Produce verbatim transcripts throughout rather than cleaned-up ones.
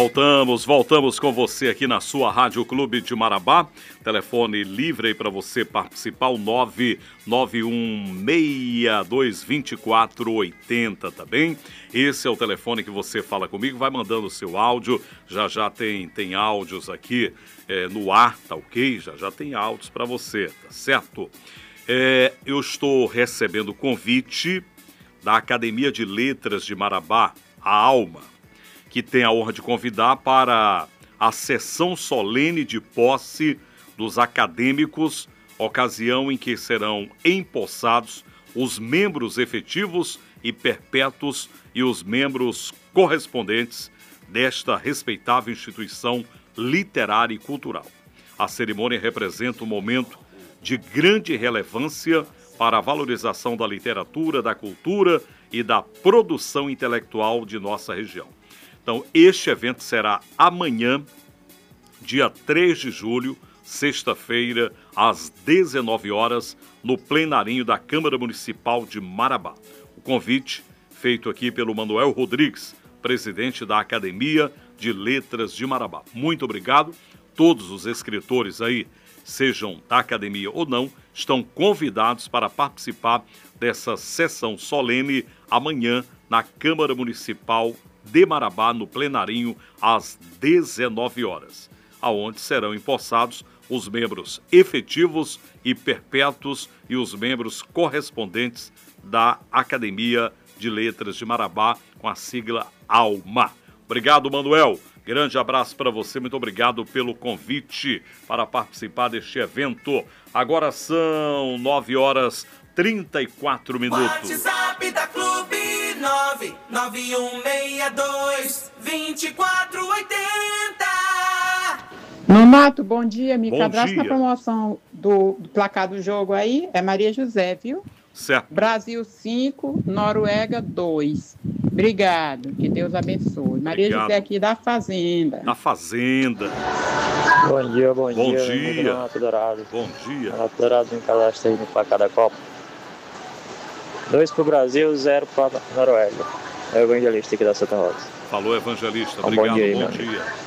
Voltamos, voltamos com você aqui na sua Rádio Clube de Marabá. Telefone livre aí para você participar, o nove nove um seis dois dois quatro oito zero, tá bem? Esse é o telefone que você fala comigo, vai mandando o seu áudio. Já já tem, tem áudios aqui é, no ar, tá ok? Já já tem áudios para você, tá certo? É, eu estou recebendo o convite da Academia de Letras de Marabá, a Alma, que tem a honra de convidar para a sessão solene de posse dos acadêmicos, ocasião em que serão empossados os membros efetivos e perpétuos e os membros correspondentes desta respeitável instituição literária e cultural. A cerimônia representa um momento de grande relevância para a valorização da literatura, da cultura e da produção intelectual de nossa região. Então, este evento será amanhã, dia três de julho, sexta-feira, às dezenove horas, no plenarinho da Câmara Municipal de Marabá. O convite feito aqui pelo Manuel Rodrigues, presidente da Academia de Letras de Marabá. Muito obrigado. Todos os escritores aí, sejam da academia ou não, estão convidados para participar dessa sessão solene amanhã na Câmara Municipal de Marabá, no plenarinho, às dezenove horas, aonde serão empossados os membros efetivos e perpétuos e os membros correspondentes da Academia de Letras de Marabá, com a sigla ALMA. Obrigado, Manuel. Grande abraço para você, muito obrigado pelo convite para participar deste evento. Agora são nove horas e trinta e quatro minutos. WhatsApp da Clube nove nove um seis dois dois quatro oito zero. Nonato, bom dia. Me Bom cadastro dia. na promoção do, do placar do jogo aí. É Maria José, viu? Certo. Brasil cinco, Noruega dois. Obrigado. Que Deus abençoe. Maria Obrigado. José aqui da Fazenda. Na Fazenda. Bom dia, bom, Bom dia. dia. Renato Dourado. Bom dia. Renato Dourado em cadastro aí no placar da Copa. Dois pro Brasil, zero pra Noruega. É o evangelista aqui da Santa Rosa. Falou, evangelista. Um Obrigado, bom dia aí, bom meu dia.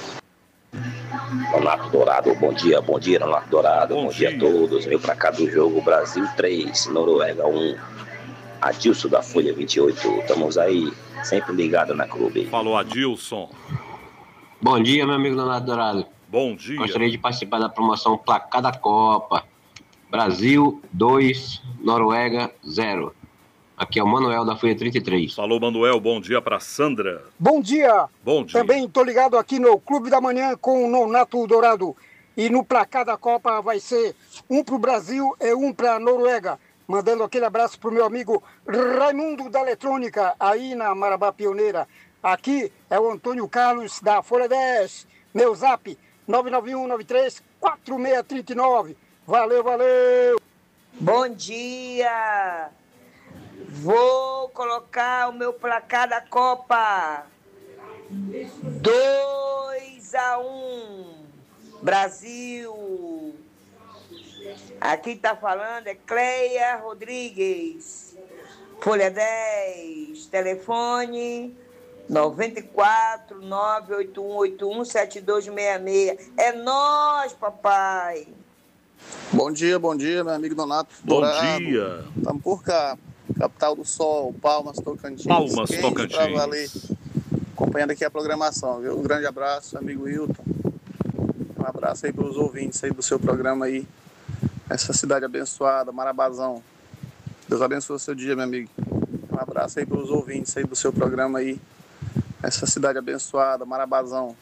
Renato Dourado, bom dia, bom dia, Renato Dourado, Bom bom, dia. dia. a todos. Meu pra cá do jogo, Brasil três, Noruega um. Adilson da Folha vinte e oito, estamos aí, sempre ligado na clube. Falou, Adilson. Bom dia, meu amigo Leonardo Dourado. Bom dia. Gostaria de participar da promoção Placar da Copa. Brasil dois, Noruega zero. Aqui é o Manuel da Folha trinta e três. Falou, Manuel. Bom dia para Sandra. Bom dia. Bom dia. Também estou ligado aqui no Clube da Manhã com o Nonato Dourado. E no placar da Copa vai ser um para o Brasil e um para a Noruega. Mandando aquele abraço para o meu amigo Raimundo da Eletrônica, aí na Marabá Pioneira. Aqui é o Antônio Carlos da Folha dez. Meu zap nove nove um nove três quatro seis três nove. Valeu, valeu. Bom dia. Vou colocar o meu placar da Copa. dois a um. Brasil. Aqui está falando é Cleia Rodrigues. Folha dez. Telefone nove quatro nove oito um oito um sete dois seis seis. É nós, papai. Bom dia, bom dia, meu amigo Donato Bom Dourado. dia. Estamos por cá, capital do sol, Palmas, Tocantins. Palmas, Quente Tocantins. pra valer. Acompanhando aqui a programação, viu? Um grande abraço, amigo Wilton. Um abraço aí para os ouvintes aí do seu programa aí. Essa cidade abençoada, Marabazão. Deus abençoe o seu dia, meu amigo. Um abraço aí para os ouvintes aí do seu programa aí. Essa cidade abençoada, Marabazão.